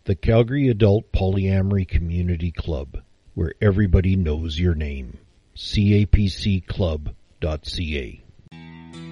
The Calgary Adult Polyamory Community Club, where everybody knows your name. capcclub.ca